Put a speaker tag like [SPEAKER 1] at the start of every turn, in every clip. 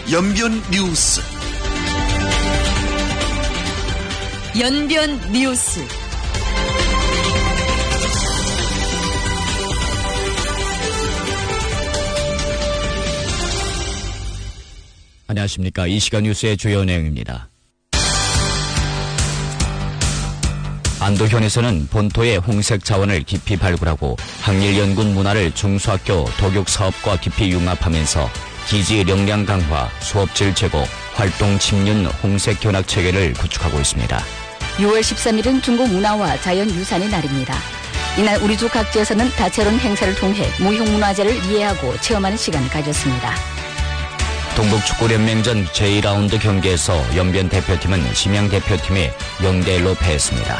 [SPEAKER 1] 연변 뉴스.
[SPEAKER 2] 연변 뉴스.
[SPEAKER 3] 안녕하십니까. 이 시간 뉴스의 주요 내용입니다. 안도현에서는 본토의 홍색 자원을 깊이 발굴하고 항일연군 문화를 중소학교 도교사업과 깊이 융합하면서 기지 역량 강화, 수업질 제고, 활동 침륜 홍색 견학 체계를 구축하고 있습니다.
[SPEAKER 4] 6월 13일은 중국 문화와 자연유산의 날입니다. 이날 우리 주 각지에서는 다채로운 행사를 통해 무형문화재를 이해하고 체험하는 시간을 가졌습니다.
[SPEAKER 3] 동북축구연맹전 제2라운드 경기에서 연변 대표팀은 심양 대표팀에 0대1로 패했습니다.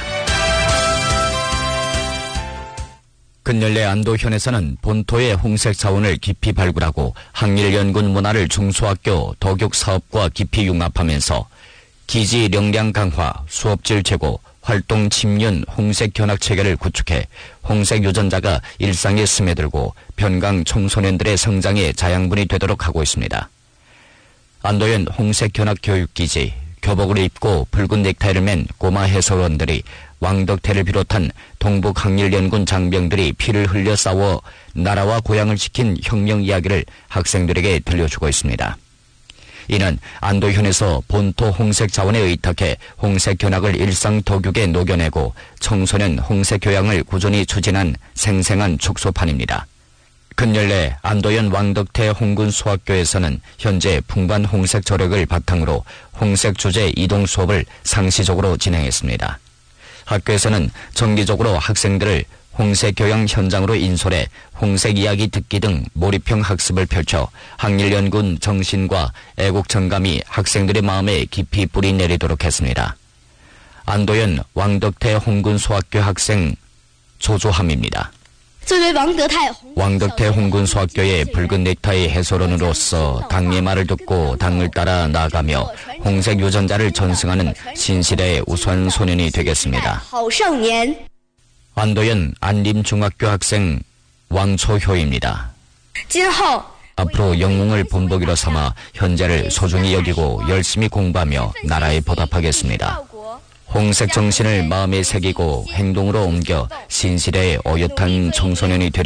[SPEAKER 3] 근열내 안도현에서는 본토의 홍색 자원을 깊이 발굴하고 항일연군 문화를 중소학교 도교사업과 깊이 융합하면서 기지 역량 강화, 수업질 제고, 활동 침륜 홍색 견학 체계를 구축해 홍색 유전자가 일상에 스며들고 변강 청소년들의 성장의 자양분이 되도록 하고 있습니다. 안도현 홍색 견학 교육기지, 교복을 입고 붉은 넥타이를 맨 꼬마 해설원들이 왕덕태를 비롯한 동북 항일연군 장병들이 피를 흘려 싸워 나라와 고향을 지킨 혁명 이야기를 학생들에게 들려주고 있습니다. 이는 안도현에서 본토 홍색 자원에 의탁해 홍색 견학을 일상 도교에 녹여내고 청소년 홍색 교양을 꾸준히 추진한 생생한 축소판입니다. 근열내 안도현 왕덕태 홍군 소학교에서는 현재 풍부한 홍색 저력을 바탕으로 홍색 주제 이동 수업을 상시적으로 진행했습니다. 학교에서는 정기적으로 학생들을 홍색 교양 현장으로 인솔해 홍색 이야기 듣기 등 몰입형 학습을 펼쳐 항일연군 정신과 애국 정감이 학생들의 마음에 깊이 뿌리 내리도록 했습니다. 안도현 왕덕태 홍군 소학교 학생 조조함입니다. 왕덕태 홍군 소학교의 붉은 넥타이 해설원으로서 당의 말을 듣고 당을 따라 나아가며 홍색 유전자를 전승하는 신시대의 우수한 소년이 되겠습니다. 안도현 안림중학교 학생 왕초효입니다. 앞으로 영웅을 본보기로 삼아 현재를 소중히 여기고 열심히 공부하며 나라에 보답하겠습니다. 홍색 정신을 마음에 새기고 행동으로 옮겨 신시대의 어엿한 청소년이 되려